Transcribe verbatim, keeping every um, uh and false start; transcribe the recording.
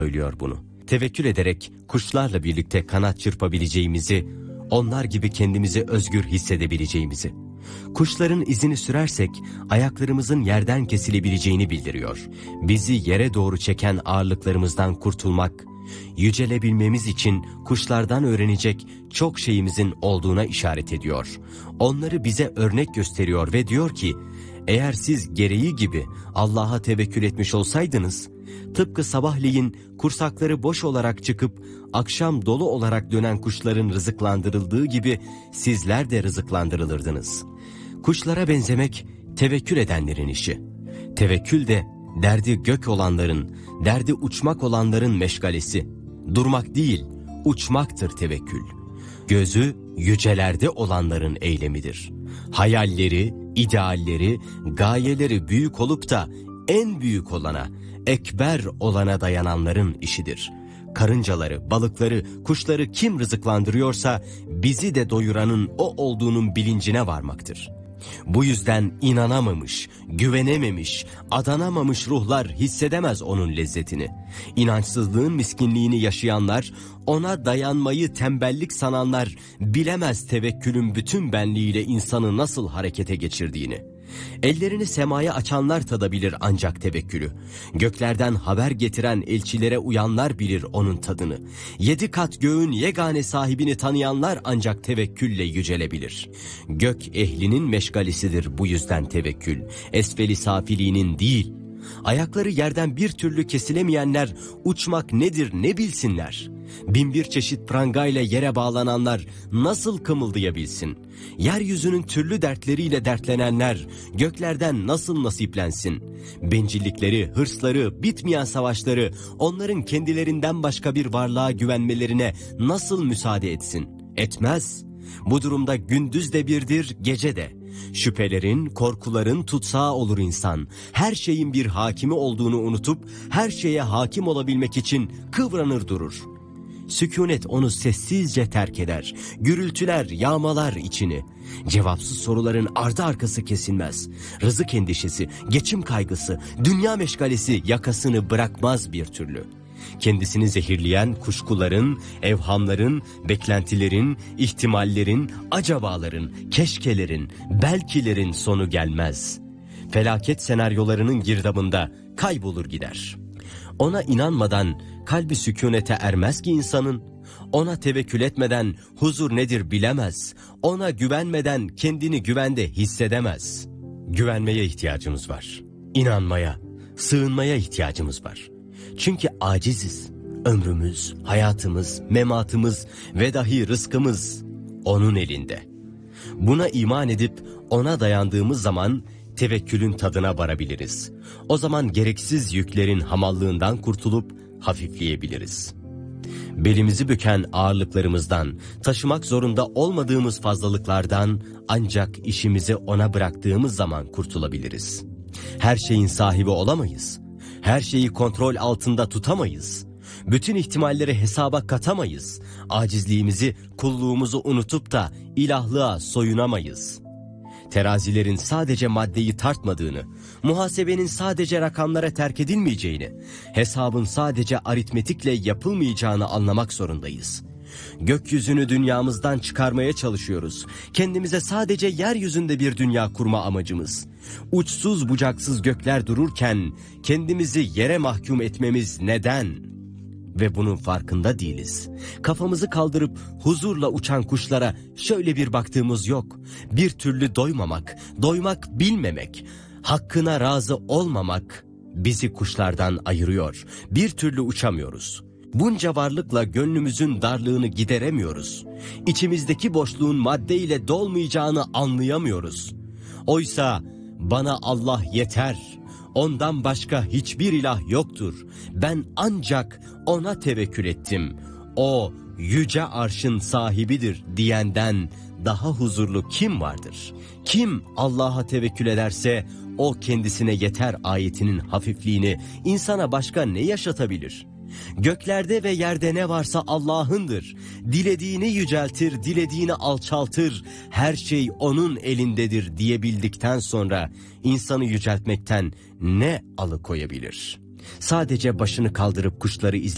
söylüyor bunu. Tevekkül ederek kuşlarla birlikte kanat çırpabileceğimizi, onlar gibi kendimizi özgür hissedebileceğimizi. Kuşların izini sürersek ayaklarımızın yerden kesilebileceğini bildiriyor. Bizi yere doğru çeken ağırlıklarımızdan kurtulmak, yücelebilmemiz için kuşlardan öğrenecek çok şeyimizin olduğuna işaret ediyor. Onları bize örnek gösteriyor ve diyor ki, eğer siz gereği gibi Allah'a tevekkül etmiş olsaydınız, tıpkı sabahleyin kursakları boş olarak çıkıp akşam dolu olarak dönen kuşların rızıklandırıldığı gibi sizler de rızıklandırılırdınız. Kuşlara benzemek tevekkül edenlerin işi. Tevekkül de derdi gök olanların, derdi uçmak olanların meşgalesi. Durmak değil, uçmaktır tevekkül. Gözü yücelerde olanların eylemidir. Hayalleri, idealleri, gayeleri büyük olup da en büyük olana, ekber olana dayananların işidir. Karıncaları, balıkları, kuşları kim rızıklandırıyorsa bizi de doyuranın o olduğunun bilincine varmaktır. Bu yüzden inanamamış, güvenememiş, adanamamış ruhlar hissedemez onun lezzetini. İnançsızlığın miskinliğini yaşayanlar, ona dayanmayı tembellik sananlar bilemez tevekkülün bütün benliğiyle insanı nasıl harekete geçirdiğini. Ellerini semaya açanlar tadabilir ancak tevekkülü. Göklerden haber getiren elçilere uyanlar bilir onun tadını. Yedi kat göğün yegane sahibini tanıyanlar ancak tevekkülle yücelebilir. Gök ehlinin meşgalesidir bu yüzden tevekkül. Esfeli safiliğinin değil. Ayakları yerden bir türlü kesilemeyenler uçmak nedir ne bilsinler. Binbir çeşit prangayla yere bağlananlar nasıl kımıldayabilsin? Yeryüzünün türlü dertleriyle dertlenenler göklerden nasıl nasiplensin? Bencillikleri, hırsları, bitmeyen savaşları onların kendilerinden başka bir varlığa güvenmelerine nasıl müsaade etsin? Etmez. Bu durumda gündüz de birdir, gece de. Şüphelerin, korkuların tutsağı olur insan. Her şeyin bir hakimi olduğunu unutup her şeye hakim olabilmek için kıvranır durur. Sükûnet onu sessizce terk eder. Gürültüler yağmalar içini. Cevapsız soruların ardı arkası kesilmez. Rızık endişesi, geçim kaygısı, dünya meşgalesi yakasını bırakmaz bir türlü. Kendisini zehirleyen kuşkuların, evhamların, beklentilerin, ihtimallerin, acabaların, keşkelerin, belkilerin sonu gelmez. Felaket senaryolarının girdabında kaybolur gider. Ona inanmadan kalbi sükûnete ermez ki insanın. Ona tevekkül etmeden huzur nedir bilemez. Ona güvenmeden kendini güvende hissedemez. Güvenmeye ihtiyacımız var. İnanmaya, sığınmaya ihtiyacımız var. Çünkü aciziz. Ömrümüz, hayatımız, mematımız ve dahi rızkımız onun elinde. Buna iman edip ona dayandığımız zaman tevekkülün tadına varabiliriz. O zaman gereksiz yüklerin hamallığından kurtulup hafifleyebiliriz. Belimizi büken ağırlıklarımızdan, taşımak zorunda olmadığımız fazlalıklardan ancak işimizi ona bıraktığımız zaman kurtulabiliriz. Her şeyin sahibi olamayız. Her şeyi kontrol altında tutamayız. Bütün ihtimalleri hesaba katamayız. Acizliğimizi, kulluğumuzu unutup da ilahlığa soyunamayız. Terazilerin sadece maddeyi tartmadığını, muhasebenin sadece rakamlara terk edilmeyeceğini, hesabın sadece aritmetikle yapılmayacağını anlamak zorundayız. Gökyüzünü dünyamızdan çıkarmaya çalışıyoruz. Kendimize sadece yeryüzünde bir dünya kurma amacımız. Uçsuz bucaksız gökler dururken kendimizi yere mahkum etmemiz neden? Ve bunun farkında değiliz. Kafamızı kaldırıp huzurla uçan kuşlara şöyle bir baktığımız yok. Bir türlü doymamak, doymak bilmemek, hakkına razı olmamak bizi kuşlardan ayırıyor. Bir türlü uçamıyoruz. Bunca varlıkla gönlümüzün darlığını gideremiyoruz. İçimizdeki boşluğun maddeyle dolmayacağını anlayamıyoruz. Oysa bana Allah yeter, ondan başka hiçbir ilah yoktur. Ben ancak ona tevekkül ettim. O yüce arşın sahibidir diyenden daha huzurlu kim vardır? Kim Allah'a tevekkül ederse o kendisine yeter ayetinin hafifliğini insana başka ne yaşatabilir? Göklerde ve yerde ne varsa Allah'ındır. Dilediğini yüceltir, dilediğini alçaltır. Her şey onun elindedir diyebildikten sonra insanı yüceltmekten ne alıkoyabilir? Sadece başını kaldırıp kuşları izle.